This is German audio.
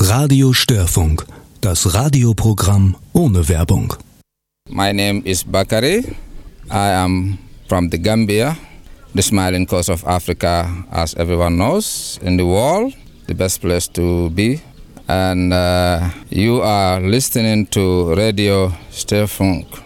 Radio Störfunk, das Radioprogramm ohne Werbung. My name is Bakari. I am from the Gambia, the smiling coast of Africa, as everyone knows, in the world, the best place to be. And you are listening to Radio Störfunk.